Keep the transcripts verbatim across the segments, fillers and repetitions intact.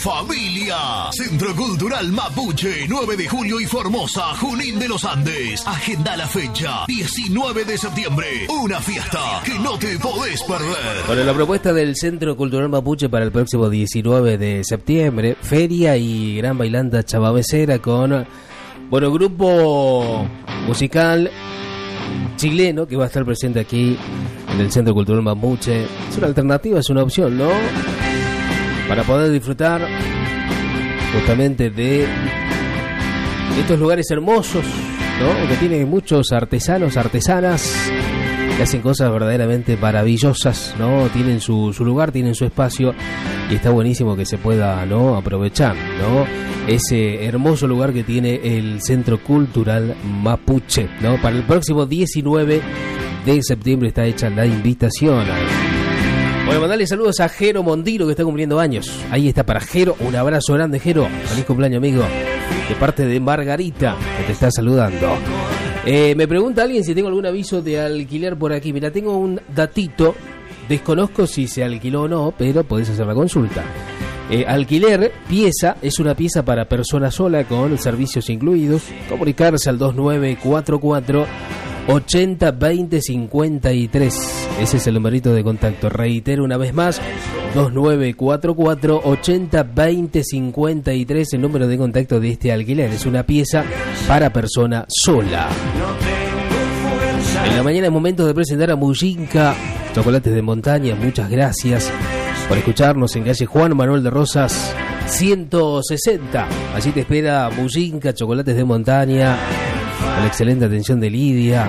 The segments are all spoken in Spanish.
Familia, Centro Cultural Mapuche, nueve de julio y Formosa, Junín de los Andes. Agenda la fecha, diecinueve de septiembre, una fiesta que no te podés perder. Bueno, la propuesta del Centro Cultural Mapuche para el próximo diecinueve de septiembre, feria y gran bailanta chavamecera con, bueno, grupo musical chileno que va a estar presente aquí en el Centro Cultural Mapuche. Es una alternativa, es una opción, ¿no? Para poder disfrutar justamente de estos lugares hermosos, ¿no? Que tienen muchos artesanos, artesanas que hacen cosas verdaderamente maravillosas, ¿no? Tienen su, su lugar, tienen su espacio y está buenísimo que se pueda, ¿no?, aprovechar, ¿no?, ese hermoso lugar que tiene el Centro Cultural Mapuche, ¿no? Para el próximo diecinueve de septiembre está hecha la invitación. Bueno, mandale saludos a Jero Mondino, que está cumpliendo años. Ahí está para Jero, un abrazo grande, Jero. Feliz cumpleaños, amigo. De parte de Margarita, que te está saludando. Eh, me pregunta alguien si tengo algún aviso de alquiler por aquí. Mira, tengo un datito. Desconozco si se alquiló o no, pero podés hacer la consulta. Eh, alquiler, pieza, es una pieza para persona sola con servicios incluidos. Comunicarse al dos nueve cuatro cuatro ochenta veinte cincuenta y tres. Ese es el numerito de contacto. Reitero una vez más, dos nueve cuatro cuatro ochenta veinte cincuenta y tres, el número de contacto de este alquiler. Es una pieza para persona sola. En la mañana es momento de presentar a Mujinka Chocolates de Montaña. Muchas gracias por escucharnos en calle Juan Manuel de Rosas ciento sesenta. Allí te espera Mujinka Chocolates de Montaña, con la excelente atención de Lidia.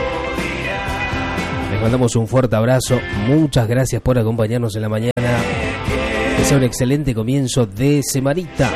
Les mandamos un fuerte abrazo. Muchas gracias por acompañarnos en la mañana. Que sea un excelente comienzo de semanita.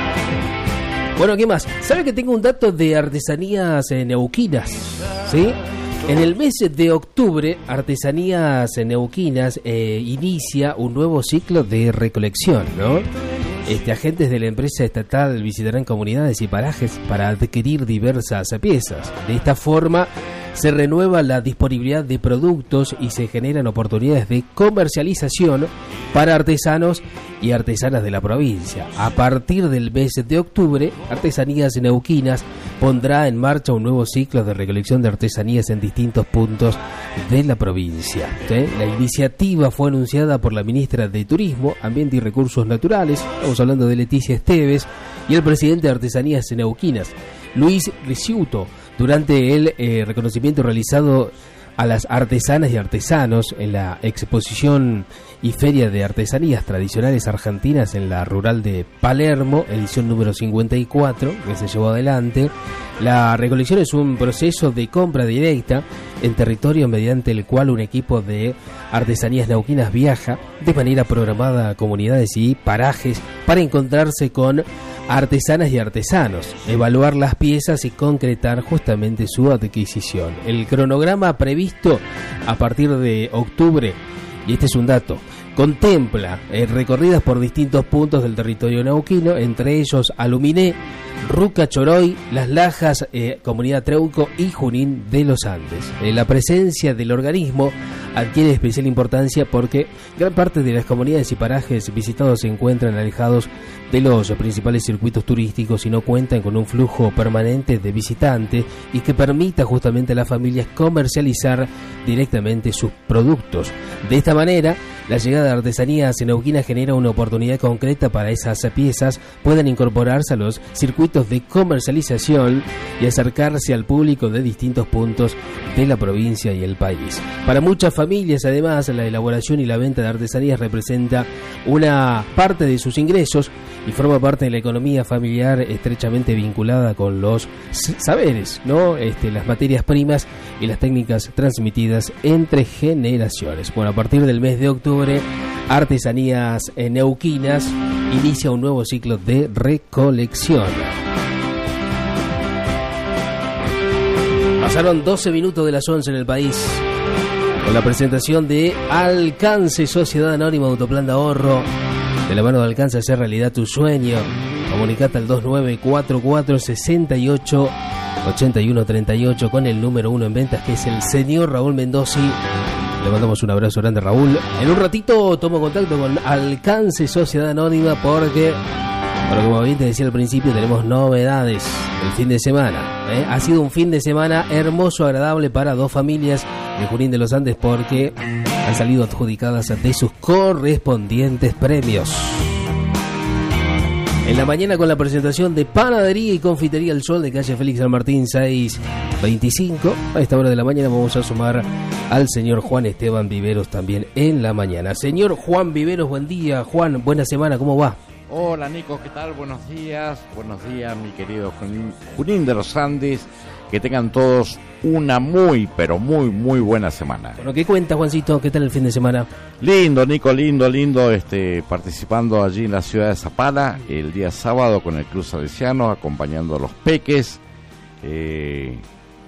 Bueno, ¿qué más? ¿Sabe que tengo un dato de artesanías neuquinas? ¿Sí? En el mes de octubre, Artesanías Neuquinas eh, inicia un nuevo ciclo de recolección, ¿no? Este, agentes de la empresa estatal visitarán comunidades y parajes para adquirir diversas piezas. De esta forma se renueva la disponibilidad de productos y se generan oportunidades de comercialización para artesanos y artesanas de la provincia. A partir del mes de octubre, Artesanías Neuquinas pondrá en marcha un nuevo ciclo de recolección de artesanías en distintos puntos de la provincia. ¿Sí? La iniciativa fue anunciada por la ministra de Turismo, Ambiente y Recursos Naturales, estamos hablando de Leticia Esteves, y el presidente de Artesanías Neuquinas, Luis Ricciuto, durante el eh, reconocimiento realizado a las artesanas y artesanos en la exposición y feria de artesanías tradicionales argentinas en la rural de Palermo, edición número cincuenta y cuatro, que se llevó adelante. La recolección es un proceso de compra directa en territorio mediante el cual un equipo de artesanías neuquinas viaja de manera programada a comunidades y parajes para encontrarse con artesanas y artesanos, evaluar las piezas y concretar justamente su adquisición. El cronograma previsto a partir de octubre, y este es un dato, contempla eh, recorridas por distintos puntos del territorio neuquino, entre ellos Aluminé, Ruca Choroy, Las Lajas, eh, Comunidad Treuco y Junín de los Andes. Eh, la presencia del organismo adquiere especial importancia porque gran parte de las comunidades y parajes visitados se encuentran alejados de los principales circuitos turísticos y no cuentan con un flujo permanente de visitantes y que permita justamente a las familias comercializar directamente sus productos. De esta manera, la llegada de Artesanías Neuquinas genera una oportunidad concreta para esas piezas puedan incorporarse a los circuitos de comercialización y acercarse al público de distintos puntos de la provincia y el país. Para muchas familias, además, la elaboración y la venta de artesanías representa una parte de sus ingresos y forma parte de la economía familiar estrechamente vinculada con los saberes, ¿no? Este, las materias primas y las técnicas transmitidas entre generaciones. Bueno, a partir del mes de octubre, Artesanías Neuquinas inicia un nuevo ciclo de recolección. Pasaron doce minutos de las once en el país con la presentación de Alcance, Sociedad Anónima Autoplan de Ahorro. De la mano de Alcance, hacer realidad tu sueño. Comunicate al dos nueve cuatro cuatro sesenta y ocho ochenta y uno treinta y ocho con el número uno en ventas, que es el señor Raúl Mendoza. Le mandamos un abrazo grande a Raúl. En un ratito tomo contacto con Alcance Sociedad Anónima porque, bueno, como bien te decía al principio, tenemos novedades el fin de semana. ¿eh? Ha sido un fin de semana hermoso, agradable para dos familias de Junín de los Andes porque han salido adjudicadas de sus correspondientes premios. En la mañana con la presentación de Panadería y Confitería El Sol de calle Félix San Martín seiscientos veinticinco. A esta hora de la mañana vamos a sumar al señor Juan Esteban Viveros también en la mañana. Señor Juan Viveros, buen día. Juan, buena semana, ¿cómo va? Hola Nico, ¿qué tal? Buenos días. Buenos días, mi querido Junín, Junín de los Andes. Que tengan todos una muy, pero muy, muy buena semana. Bueno, ¿qué cuenta, Juancito? ¿Qué tal el fin de semana? Lindo, Nico, lindo, lindo, este, participando allí en la ciudad de Zapala, el día sábado con el Club Salesiano, acompañando a los Peques, eh,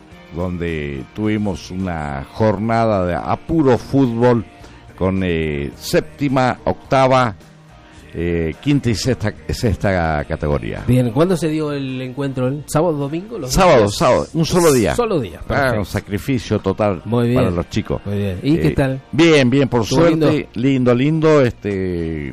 donde tuvimos una jornada de a puro fútbol con eh, séptima, octava, Eh, quinta y sexta, sexta categoría. Bien, ¿cuándo se dio el encuentro? ¿El sábado, domingo? Los sábado, días? sábado, un solo día. Solo día, ah, un sacrificio total para los chicos. Muy bien. ¿Y eh, qué tal? Bien, bien, por suerte, lindo? lindo, lindo. Este,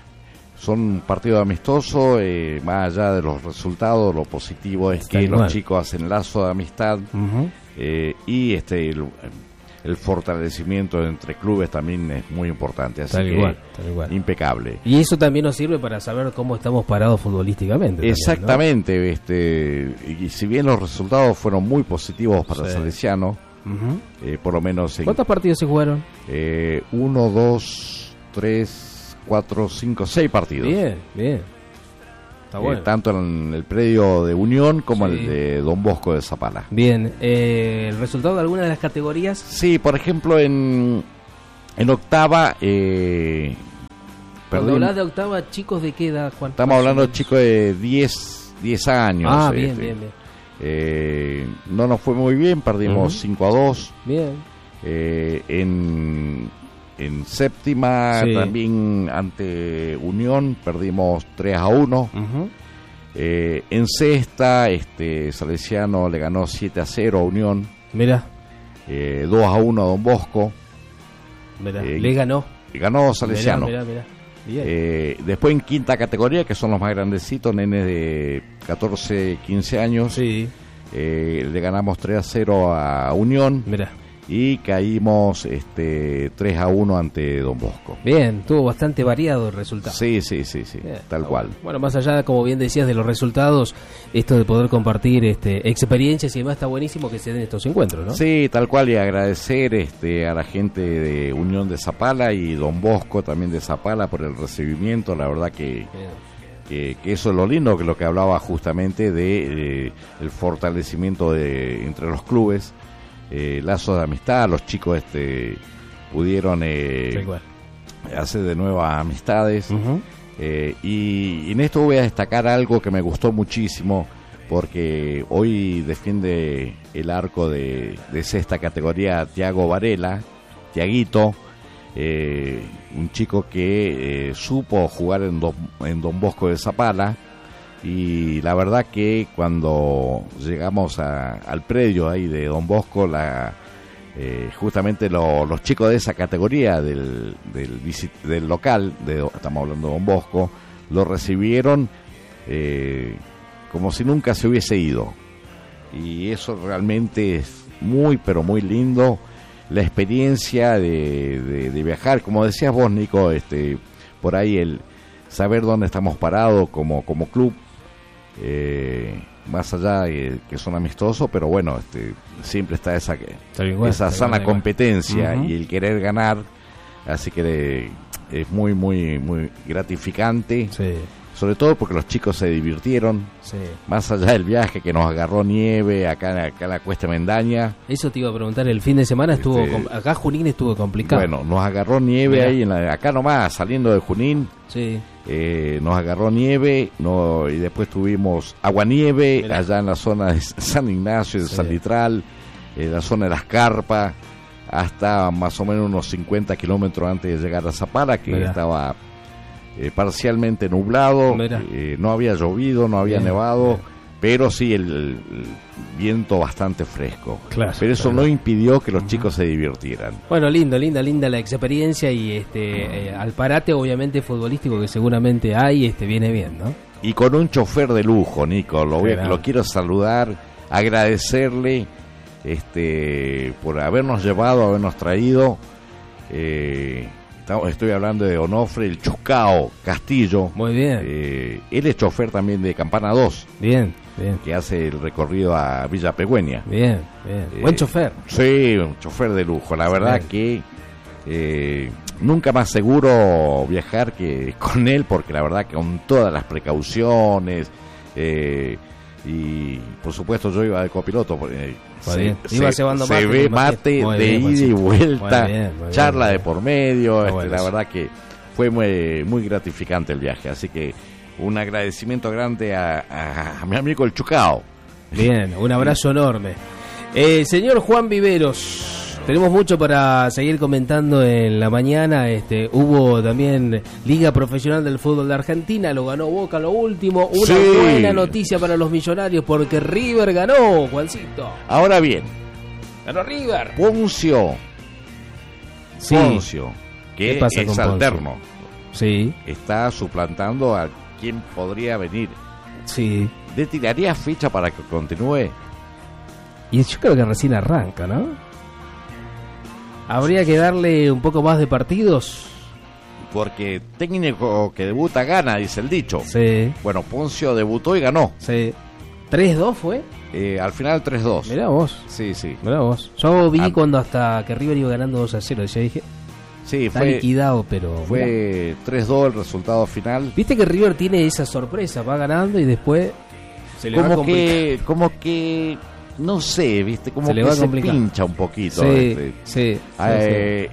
son partidos amistosos, eh, más allá de los resultados, lo positivo es Está que igual. Los chicos hacen lazo de amistad uh-huh. eh, y este el, el fortalecimiento entre clubes también es muy importante, así tal que igual, tal igual. Impecable. Y eso también nos sirve para saber cómo estamos parados futbolísticamente. Exactamente, también, ¿no? este, y si bien los resultados fueron muy positivos para sí. el Salesiano, uh-huh. eh, por lo menos... En, ¿cuántos partidos se jugaron? Eh, uno, dos, tres, cuatro, cinco, seis partidos. Bien, bien. Está bueno. Eh, tanto en el predio de Unión como sí. el de Don Bosco de Zapala. Bien, eh, ¿el resultado de alguna de las categorías? Sí, por ejemplo, en, en octava... Eh, Cuando hablas de octava, ¿chicos de qué edad, Juan? Estamos hablando de chicos de diez años. Ah, este. bien, bien, bien. Eh, no nos fue muy bien, perdimos uh-huh. cinco a dos. Bien. Eh, en... En séptima, sí. también ante Unión, perdimos tres a uno. Uh-huh. Eh, en sexta, este Salesiano le ganó siete a cero a Unión. Mira. Eh, dos a uno a Don Bosco. Mira, eh, le ganó. Le ganó Salesiano. Mira, mira, mira. Eh, después en quinta categoría, que son los más grandecitos, nenes de catorce, quince años. Sí. Eh, le ganamos tres a cero a Unión. Mira. Y caímos este tres a uno ante Don Bosco. Bien, tuvo bastante variado el resultado. Sí, sí, sí, sí, bien, tal cual. Bueno. bueno, más allá, como bien decías, de los resultados, esto de poder compartir este experiencias y demás, está buenísimo que se den estos encuentros, ¿no? Sí, tal cual, y agradecer este a la gente de Unión de Zapala y Don Bosco también de Zapala por el recibimiento, la verdad que... Que, que eso es lo lindo, que lo que hablaba justamente de, de el fortalecimiento de entre los clubes. Eh, lazos de amistad, los chicos este pudieron eh, hacer de nuevas amistades. Uh-huh. eh, y, y en esto voy a destacar algo que me gustó muchísimo, porque hoy defiende el arco de, de sexta categoría Tiago Varela, Tiaguito, eh, un chico que eh, supo jugar en Don, en Don Bosco de Zapala. Y la verdad que cuando llegamos a, al predio ahí de Don Bosco, la, eh, justamente lo, los chicos de esa categoría del, del, del local, de, estamos hablando de Don Bosco, lo recibieron eh, como si nunca se hubiese ido. Y eso realmente es muy, pero muy lindo, la experiencia de, de, de viajar, como decías vos, Nico, este, por ahí el saber dónde estamos parados como, como club. Eh, más allá de que son amistosos, pero bueno, este, siempre está esa igual, esa sana igual, competencia uh-huh. y el querer ganar, así que de, es muy muy muy gratificante, sí. sobre todo porque los chicos se divirtieron, sí. más allá del viaje que nos agarró nieve acá, acá en la Cuesta Mendaña. Eso te iba a preguntar, el fin de semana estuvo este, acá Junín estuvo complicado. Bueno, nos agarró nieve Mirá. ahí en la, acá nomás saliendo de Junín. Sí. Eh, nos agarró nieve no, y después tuvimos aguanieve Mirá. allá en la zona de San Ignacio, de sí. San Litral, en la zona de las Carpas, hasta más o menos unos cincuenta kilómetros antes de llegar a Zapala, que Mirá. estaba eh, parcialmente nublado, eh, no había llovido, no había Mirá. nevado, Mirá. pero sí el, el viento bastante fresco. Claro, pero eso claro. no impidió que los chicos se divirtieran. Bueno, lindo, linda, linda la experiencia y este eh, al parate obviamente futbolístico que seguramente hay, este viene bien, ¿no? Y con un chofer de lujo, Nico, lo, voy a- Claro. lo quiero saludar, agradecerle este por habernos llevado, habernos traído. Eh, estamos- estoy hablando de Onofre, el Chucao Castillo. Muy bien, Eh, él es chofer también de Campana dos, bien, bien, que hace el recorrido a Villa Pegüeña. bien, bien. Eh, Buen chofer. Sí, un chofer de lujo. La verdad que eh, nunca más seguro viajar que con él, porque la verdad que con todas las precauciones eh, y por supuesto yo iba de copiloto. Eh, Muy bien. Iba cebando se mate, ve me imagino. mate Muy de bien, ida y Juancito. vuelta, Muy bien, muy bien, charla muy de bien. por medio. Muy este, bueno la eso. verdad que fue muy, muy gratificante el viaje. Así que un agradecimiento grande a, a- a mi amigo el Chucao. Bien, un abrazo enorme. Eh, señor Juan Viveros, tenemos mucho para seguir comentando en la mañana. Este, hubo también Liga Profesional del Fútbol de Argentina, lo ganó Boca lo último. Una Sí. buena noticia para los millonarios porque River ganó, Juancito. Ahora bien, Ganó River. Poncio, Sí, Poncio, que ¿Qué pasa es con Poncio? alterno, sí, está suplantando a quien podría venir. sí. ¿Le tiraría ficha para que continúe? Y yo creo que recién arranca, ¿no? Habría que darle un poco más de partidos. Porque técnico que debuta gana, dice el dicho. Sí, Bueno, Poncio debutó y ganó. sí. tres dos fue. Eh, al final tres dos. Mirá vos. Sí, sí. Mirá vos. Yo vi Ah. cuando hasta que River iba ganando dos a cero. Ya dije, Sí, está fue, liquidado, pero. mirá. fue tres dos el resultado final. Viste que River tiene esa sorpresa, va ganando y después se le va a Como complicar. que, como que, no sé, viste, como Se le que va a se complicar. pincha un poquito. Sí, este. sí, sí, Eh,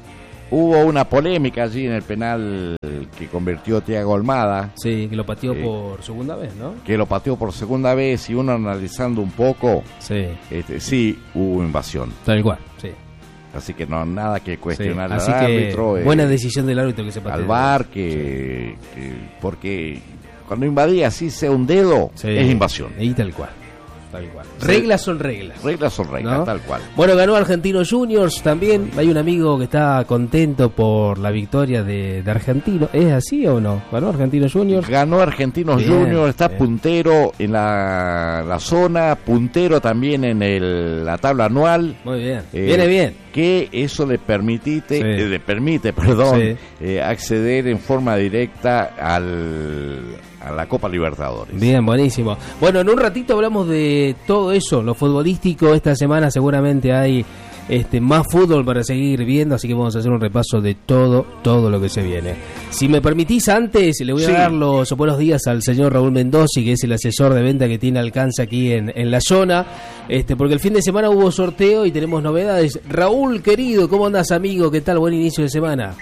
Hubo una polémica allí en el penal que convirtió Thiago Almada, sí. Sí, que lo pateó Sí. por segunda vez, ¿no? que lo pateó por segunda vez, y uno analizando un poco, Sí, este, sí hubo invasión. tal cual, sí. Así que no nada que Sí. cuestionar Así al que árbitro, eh, buena decisión del árbitro que se pateó. al V A R, que, que- porque cuando invadía así sea un dedo, Sí. es invasión. Y tal cual, tal cual. Sí. Reglas son reglas. Reglas son reglas, ¿No? tal cual. Bueno, ganó Argentinos Juniors también. Hay un amigo que está contento por la victoria de, de Argentino. ¿Es así o no? ¿Ganó Argentinos Juniors? Ganó Argentinos Bien, Juniors, está bien. puntero en la, la zona, puntero también en el, la tabla anual. Muy bien. Eh, Viene bien. Que eso le permite, Sí. eh, le permite, perdón, Sí. eh, acceder en forma directa al, a la Copa Libertadores. Bien, buenísimo. Bueno, en un ratito hablamos de todo eso, lo futbolístico. Esta semana seguramente hay este más fútbol para seguir viendo, así que vamos a hacer un repaso de todo, todo lo que se viene. Si me permitís, antes le voy a Sí. dar los buenos días al señor Raúl Mendoza, que es el asesor de venta que tiene alcance aquí en, en la zona, este porque el fin de semana hubo sorteo y tenemos novedades. Raúl, querido, ¿cómo andás, amigo? ¿Qué tal? Buen inicio de semana.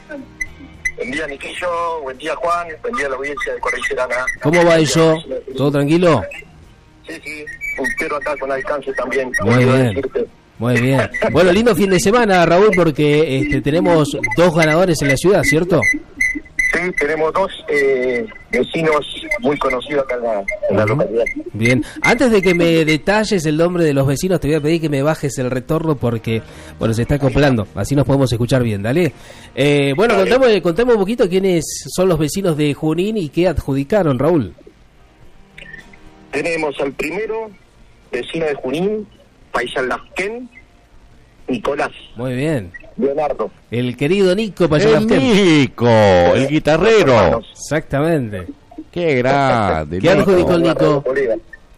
Buen día, Niquillo. Buen día, Juan. Buen día a la audiencia de Correy Serana. ¿Cómo va eso? ¿Todo tranquilo? Sí, sí. Puntero acá con alcance también. Muy Quiero bien. decirte. Muy bien. Bueno, lindo fin de semana, Raúl, porque este, tenemos dos ganadores en la ciudad, ¿cierto? Sí, tenemos dos eh, vecinos muy conocidos acá en la, en la localidad. Bien. Antes de que me detalles el nombre de los vecinos, te voy a pedir que me bajes el retorno porque, bueno, se está acoplando. Así nos podemos escuchar bien, dale. Eh, bueno, Dale. contame, contame un poquito quiénes son los vecinos de Junín y qué adjudicaron, Raúl. Tenemos al primero, vecino de Junín, Paisal Lasquén, Nicolás, Muy bien. Leonardo. El querido Nico El Payalasquén. Nico, el guitarrero. Hermanos. Exactamente. Qué grande. ¿Qué Nico. adjudicó el Nico? Colega.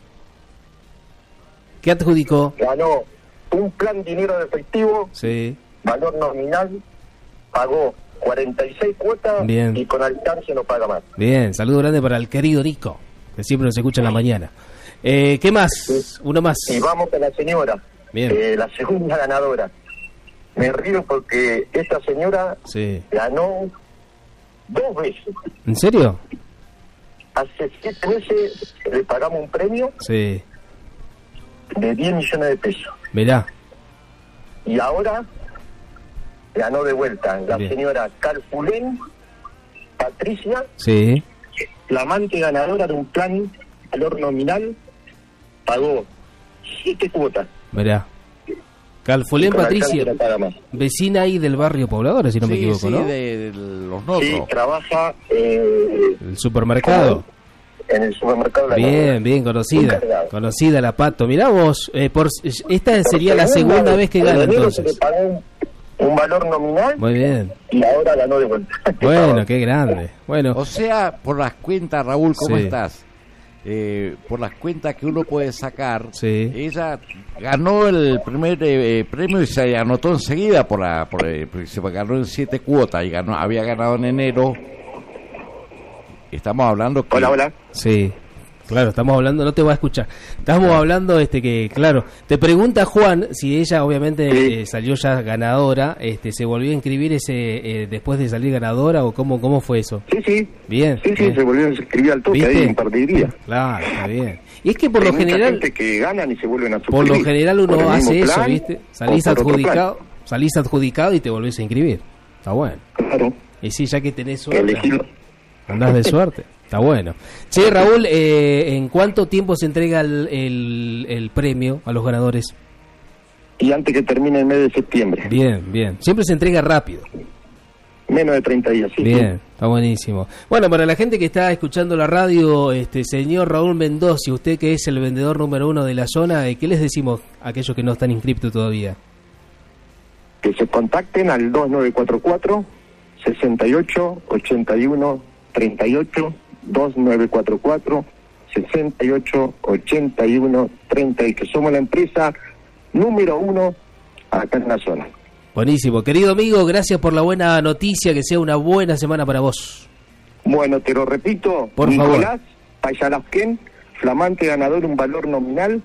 ¿Qué adjudicó? Ganó un plan dinero de efectivo, Sí. valor nominal, pagó cuarenta y seis cuotas Bien. y con alcance no paga más. Bien, saludo grande para el querido Nico, que siempre nos escucha en la mañana. Eh, ¿Qué más? Uno más. Y vamos con la señora, Bien. eh, la segunda ganadora. Me río porque esta señora Sí. ganó dos veces. ¿En serio? Hace siete meses le pagamos un premio Sí. de diez millones de pesos. Mirá. Y ahora ganó de vuelta la Bien. señora Carfulén Patricia, Sí. flamante ganadora de un plan valor nominal pagó siete cuotas. Mirá. Calfulén Y con Patricia, alcance no paga más. vecina ahí del barrio Pobladores, si no me Sí, equivoco, sí, ¿no? de, de los notos. Sí, trabaja eh, El supermercado. en el supermercado. La Bien, Noruega. bien conocida. Encargado. Conocida la Pato. Mirá vos, eh, por, esta sería la segunda vez que En gana enero se le entonces. pagó un, un valor nominal Muy bien. y ahora ganó de vuelta. Bueno, qué grande. Bueno, O sea, por las cuentas, Raúl, ¿cómo Sí. estás? Eh, por las cuentas que uno puede sacar, Sí. ella ganó el primer eh, premio y se anotó enseguida por la, por, eh, porque se ganó en siete cuotas y ganó, había ganado en enero. Estamos hablando que Hola, hola. sí. Claro, estamos hablando, no te voy a escuchar. Estamos hablando, este, que, claro, te pregunta Juan si ella, obviamente, Sí. eh, salió ya ganadora, este, se volvió a inscribir ese, eh, después de salir ganadora, o cómo, cómo fue eso. Sí, sí. Bien. Sí, sí, bien. se volvió a inscribir al toque ¿Viste? ahí en un par de días. Claro, está bien. Y es que por Hay lo mucha general, gente que ganan y se vuelven a por lo suscribir. general uno Por el hace mismo eso, plan, ¿viste? o Salís por otro adjudicado, salís adjudicado y te volvés a inscribir. Está bueno. plan. Claro, Y sí, ya que tenés suerte, elegido. andás de suerte. Está bueno. Che, Raúl, eh, ¿en cuánto tiempo se entrega el, el, el premio a los ganadores? Y antes que termine el mes de septiembre. Bien, bien. Siempre se entrega rápido. Menos de treinta días, sí. Bien, está buenísimo. Bueno, para la gente que está escuchando la radio, este señor Raúl Mendoza, usted que es el vendedor número uno de la zona, ¿qué les decimos a aquellos que no están inscriptos todavía? Que se contacten al dos nueve cuatro cuatro, seis ocho, ocho uno, tres ocho, dos nueve cuatro cuatro, seis ocho, ocho uno, treinta, y que somos la empresa número uno acá en la zona. Buenísimo. Querido amigo, gracias por la buena noticia, que sea una buena semana para vos. Bueno, te lo repito, Por Nicolás Payalasquén, flamante ganador, un valor nominal,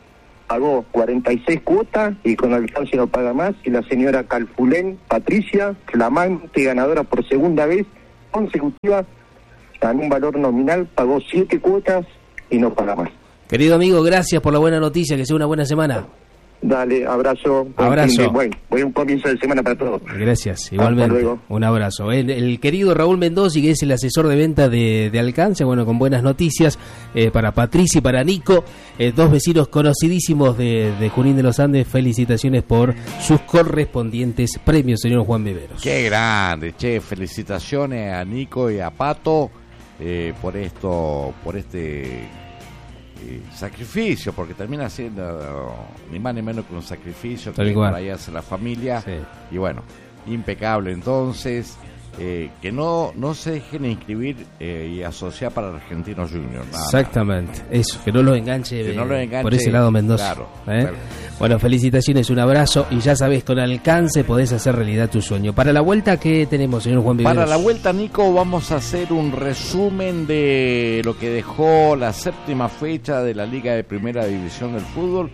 pagó cuarenta y seis cuotas y con alcance no paga más. Y la señora Calfulén Patricia, flamante ganadora por segunda vez consecutiva, ganó un valor nominal, pagó siete cuotas y no paga más. Querido amigo, gracias por la buena noticia, que sea una buena semana. Dale, abrazo. buen Abrazo. fin de- Bueno, buen comienzo de semana para todos. Gracias, igualmente. luego. Un abrazo. El, el querido Raúl Mendoza, que es el asesor de venta de, de Alcance, bueno, con buenas noticias eh, para Patricia y para Nico, eh, dos vecinos conocidísimos de, de Junín de los Andes. Felicitaciones por sus correspondientes premios, señor Juan Viveros. qué grande, che, felicitaciones a Nico y a Pato eh, por esto, por este eh, sacrificio, porque termina siendo uh, ni más ni menos que un sacrificio Tal que cual. por ahí hace la familia. Sí. Y bueno, impecable entonces. Eh, que no no se dejen inscribir eh, y asociar para Argentinos Juniors. Nada, Exactamente, eso, que no lo enganche, Que no eh, lo enganche, por ese lado Mendoza. claro, ¿eh? claro. Bueno, felicitaciones, un abrazo y ya sabes, con Alcance podés hacer realidad tu sueño. Para la vuelta, ¿qué tenemos, señor Juan Viveros? Para la vuelta, Nico, vamos a hacer un resumen de lo que dejó la séptima fecha de la Liga de Primera División del Fútbol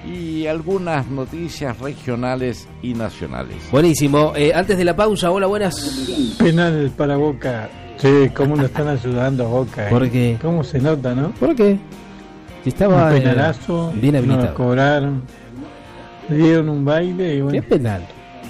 y algunas noticias regionales y nacionales. Buenísimo. Eh, antes de la pausa, hola, buenas. Penal para Boca. Che, cómo lo están ayudando a Boca. eh. ¿Por qué? ¿Cómo se nota, no? ¿Por qué? Si estaba Un eh, penalazo, bien no lo habilitado. cobraron. Le dieron un baile y ¿Qué bueno, penal?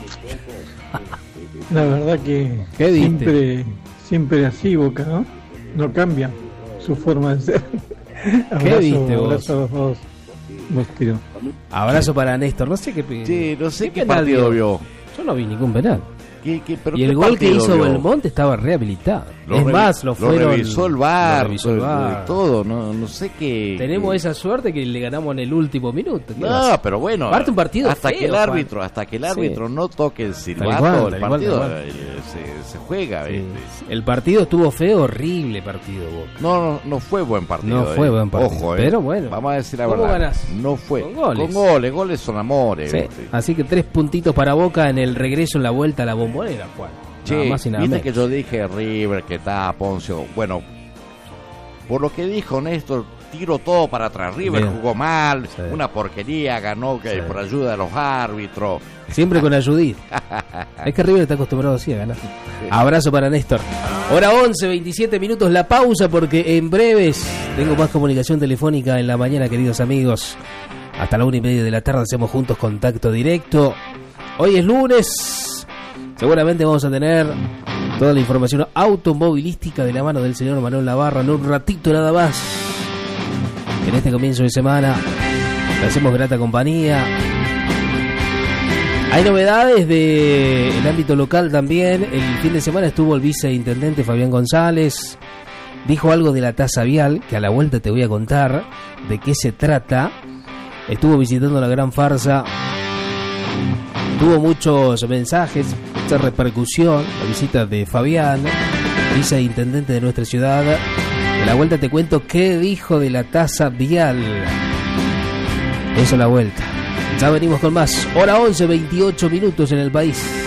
la verdad que ¿Qué viste? siempre, siempre así Boca, ¿no? No cambia su forma de ser. abrazo, viste vos? abrazo a los dos. Vos, tiro. Abrazo para Néstor. No sé qué. Sí, no sé qué, penal partido vio? vio. Yo no vi ningún penal. ¿Qué- qué- pero Y qué el gol que partido hizo vio? Belmonte estaba rehabilitado. Lo es revi- más, lo fueron. revisó el V A R, lo revisó el V A R. todo, no, no sé qué. Tenemos qué- esa suerte que le ganamos en el último minuto. ¿Qué va a No, hacer? pero bueno, Aparte un partido hasta feo, que el Juan. árbitro, hasta que el Sí. árbitro no toque el Tal silbato, cual, el tal cual, partido tal cual. eh, se, se juega. Sí. ¿viste? El partido estuvo feo, horrible partido, Boca. No, no, no fue buen partido. No fue eh. buen partido, Ojo, eh. pero bueno. Vamos a decir la ¿Cómo verdad. ganás? No fue. Con goles. Con goles, goles son amores. Sí. ¿viste? Así que tres puntitos para Boca en el regreso, en la vuelta a la Bombonera, Juan. Nada Che, más y nada viste menos. que yo dije River, que está Poncio. Bueno, por lo que dijo Néstor, tiro todo para atrás. River Bien. jugó mal, Sí. una porquería, ganó que Sí. por ayuda de los árbitros. Siempre con ayudí. Es que River está acostumbrado así a ganar. Abrazo para Néstor. Hora once, veintisiete minutos, la pausa porque en breves tengo más comunicación telefónica en la mañana, queridos amigos. Hasta la una y media de la tarde hacemos juntos contacto directo. Hoy es lunes. Seguramente vamos a tener toda la información automovilística de la mano del señor Manuel Navarro en un ratito nada más. en este comienzo de semana. Le hacemos grata compañía. Hay novedades del ámbito local también. El fin de semana estuvo el viceintendente Fabián González. Dijo algo de la tasa vial, que a la vuelta te voy a contar de qué se trata. Estuvo visitando la Gran Farsa. Tuvo muchos mensajes, mucha repercusión la visita de Fabián, viceintendente de nuestra ciudad. A la vuelta te cuento qué dijo de la tasa vial. Eso a la vuelta. Ya venimos con más. Hora once, veintiocho minutos en el país.